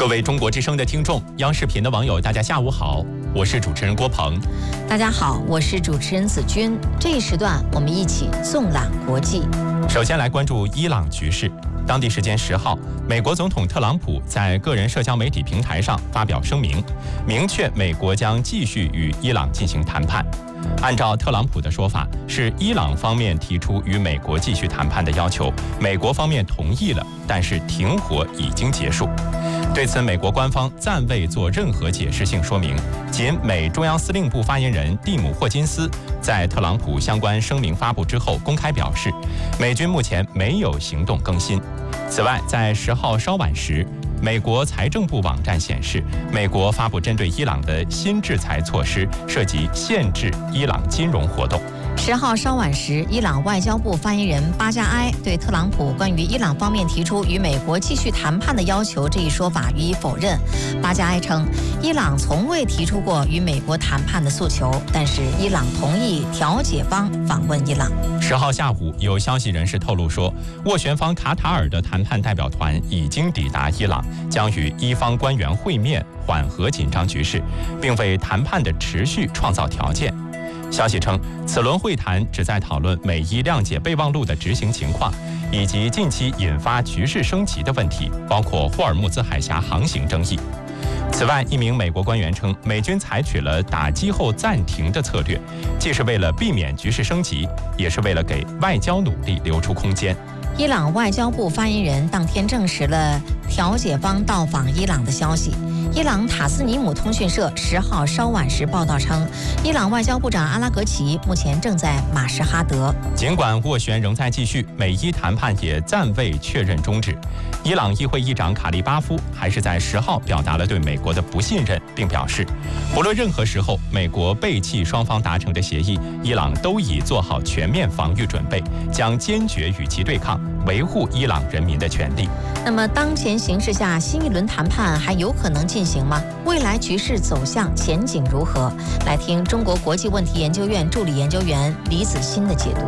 各位中国之声的听众，央视频的网友，大家下午好，我是主持人郭鹏。 大家好，我是主持人子君。这一时段，我们一起纵览国际。 首先来关注伊朗局势。当地时间10号，美国总统特朗普在个人社交媒体平台上发表声明，明确美国将继续与伊朗进行谈判。按照特朗普的说法，是伊朗方面提出与美国继续谈判的要求，美国方面同意了，但是停火已经结束。对此，美国官方暂未做任何解释性说明。仅美中央司令部发言人蒂姆·霍金斯在特朗普相关声明发布之后公开表示，美军目前没有行动更新。此外，在10号稍晚时，美国财政部网站显示，美国发布针对伊朗的新制裁措施，涉及限制伊朗金融活动。 10号稍晚时，伊朗外交部发言人巴加埃对特朗普关于伊朗方面提出与美国继续谈判的要求这一说法予以否认。巴加埃称，伊朗从未提出过与美国谈判的诉求，但是伊朗同意调解方访问伊朗。 10号下午，有消息人士透露说，斡旋方卡塔尔的谈判代表团已经抵达伊朗，将与伊方官员会面，缓和紧张局势，并为谈判的持续创造条件。消息称，此轮会谈旨在讨论美伊谅解备忘录的执行情况，以及近期引发局势升级的问题，包括霍尔木兹海峡航行争议。此外，一名美国官员称，美军采取了打击后暂停的策略，既是为了避免局势升级，也是为了给外交努力留出空间。 伊朗外交部发言人当天证实了调解方到访伊朗的消息。伊朗塔斯尼姆通讯社10号稍晚时报道称，伊朗外交部长阿拉格齐目前正在马什哈德。 尽管斡旋仍在继续，美伊谈判也暂未确认终止。伊朗议会议长卡利巴夫还是在10号表达了对美国的不信任，并表示，不论任何时候美国背弃双方达成的协议，伊朗都已做好全面防御准备，将坚决与其对抗，维护伊朗人民的权利。 那么当前形势下，新一轮谈判还有可能进行吗？未来局势走向前景如何？来听中国国际问题研究院助理研究员李子欣的解读。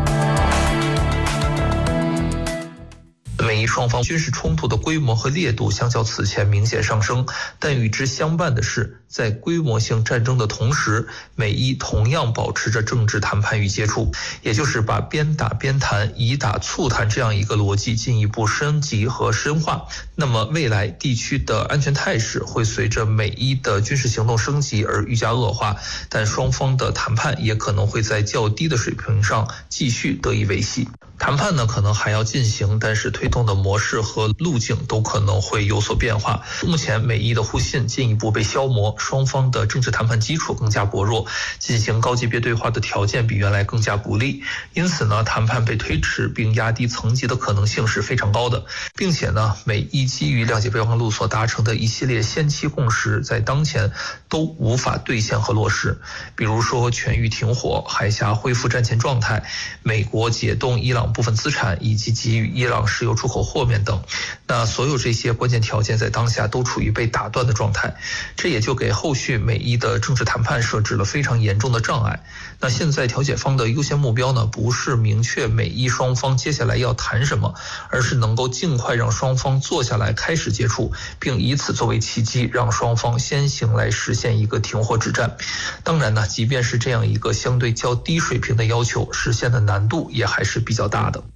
美伊双方军事冲突的规模和烈度相较此前明显上升，但与之相伴的是，在规模性战争的同时，美伊同样保持着政治谈判与接触，也就是把边打边谈、以打促谈这样一个逻辑进一步升级和深化。那么未来地区的安全态势会随着美伊的军事行动升级而愈加恶化，但双方的谈判也可能会在较低的水平上继续得以维系。谈判呢可能还要进行，但是推动的模式和路径都可能会有所变化。目前美伊的互信进一步被消磨，双方的政治谈判基础更加薄弱，进行高级别对话的条件比原来更加不利，因此呢，谈判被推迟并压低层级的可能性是非常高的，并且呢，美伊基于谅解备忘录所达成的一系列先期共识，在当前都无法兑现和落实，比如说全域停火、海峡恢复战前状态、美国解冻伊朗部分资产以及给予伊朗石油出口豁免等。那所有这些关键条件在当下都处于被打断的状态，这也就给后续美伊的政治谈判设置了非常严重的障碍。那现在调解方的优先目标呢，不是明确美伊双方接下来要谈什么，而是能够尽快让双方坐下来开始接触，并以此作为契机，让双方先行来实现一个停火止战。当然呢，即便是这样一个相对较低水平的要求，实现的难度也还是比较大的。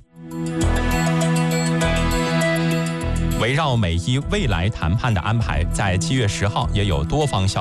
围绕美伊未来谈判的安排，在7月10号也有多方消息